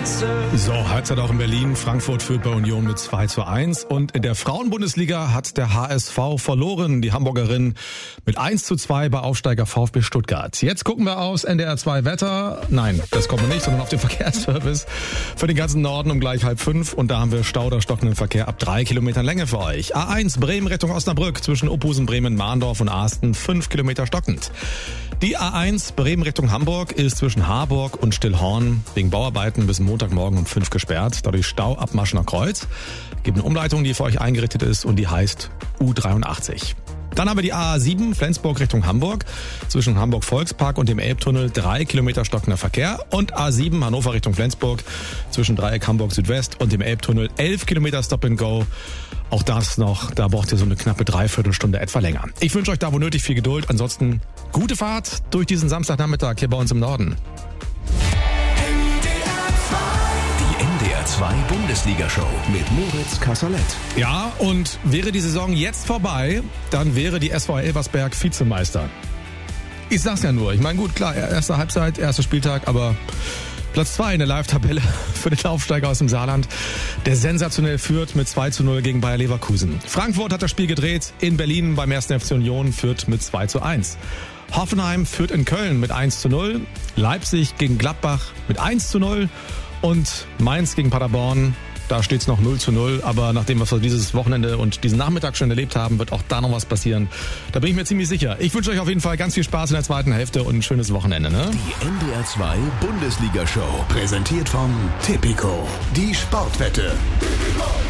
So, Halbzeit auch in Berlin. Frankfurt führt bei Union mit 2:1. Und in der Frauenbundesliga hat der HSV verloren. Die Hamburgerin mit 1:2 bei Aufsteiger VfB Stuttgart. Jetzt gucken wir aufs NDR 2 Wetter. Nein, das kommt nicht, sondern auf den Verkehrsservice für den ganzen Norden um gleich 4:30. Und da haben wir Stau oder stockenden Verkehr ab 3 Kilometern Länge für euch. A1 Bremen Richtung Osnabrück zwischen Opusen, Bremen, Mahndorf und Ahsten 5 Kilometer stockend. Die A1 Bremen Richtung Hamburg ist zwischen Harburg und Stillhorn wegen Bauarbeiten bis Montagmorgen um 5 gesperrt. Dadurch Stau ab Maschener Kreuz. Gibt eine Umleitung, die für euch eingerichtet ist und die heißt U83. Dann haben wir die A7 Flensburg Richtung Hamburg. Zwischen Hamburg Volkspark und dem Elbtunnel 3 Kilometer stockender Verkehr. Und A7 Hannover Richtung Flensburg zwischen Dreieck Hamburg Südwest und dem Elbtunnel 11 Kilometer Stop and Go. Auch das noch, da braucht ihr so eine knappe Dreiviertelstunde etwa länger. Ich wünsche euch da wo nötig viel Geduld. Ansonsten gute Fahrt durch diesen Samstagnachmittag hier bei uns im Norden. Die NDR 2 Bundesliga-Show mit Moritz Kasserlet. Ja, und wäre die Saison jetzt vorbei, dann wäre die SV Elversberg Vizemeister. Ich sag's ja nur. Ich meine, gut, klar, erste Halbzeit, erster Spieltag, aber Platz 2 in der Live-Tabelle für den Aufsteiger aus dem Saarland, der sensationell führt mit 2:0 gegen Bayer Leverkusen. Frankfurt hat das Spiel gedreht, in Berlin beim 1. FC Union führt mit 2:1. Hoffenheim führt in Köln mit 1:0, Leipzig gegen Gladbach mit 1:0 und Mainz gegen Paderborn, da steht's noch 0:0, aber nachdem was wir dieses Wochenende und diesen Nachmittag schon erlebt haben, wird auch da noch was passieren. Da bin ich mir ziemlich sicher. Ich wünsche euch auf jeden Fall ganz viel Spaß in der zweiten Hälfte und ein schönes Wochenende. Ne? Die NDR 2 Bundesliga-Show, präsentiert von Tipico, die Sportwette.